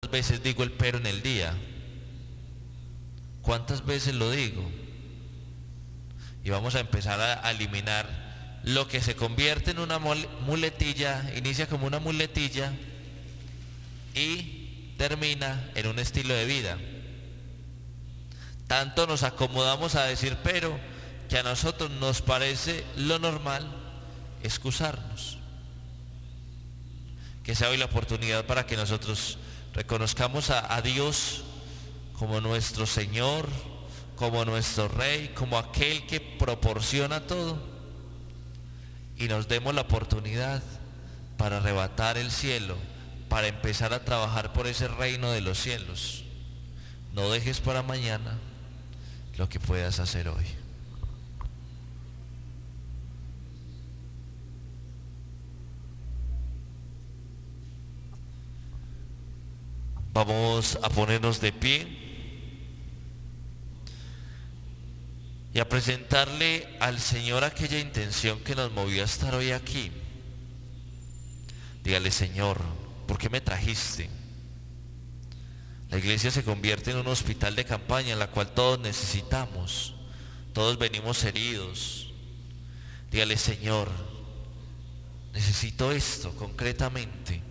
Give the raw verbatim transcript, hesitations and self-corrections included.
¿Cuántas veces digo el pero en el día? ¿Cuántas veces lo digo? Y vamos a empezar a, a eliminar lo que se convierte en una muletilla, inicia como una muletilla y termina en un estilo de vida. Tanto nos acomodamos a decir pero, que a nosotros nos parece lo normal excusarnos. Que sea hoy la oportunidad para que nosotros reconozcamos a, a Dios como nuestro Señor, como nuestro Rey, como aquel que proporciona todo, y nos demos la oportunidad para arrebatar el cielo, para empezar a trabajar por ese reino de los cielos. No dejes para mañana lo que puedas hacer hoy. Vamos a ponernos de pie y a presentarle al Señor aquella intención que nos movió a estar hoy aquí. Dígale: Señor, ¿por qué me trajiste? La iglesia se convierte en un hospital de campaña en la cual todos necesitamos, todos venimos heridos. Dígale: Señor, necesito esto concretamente.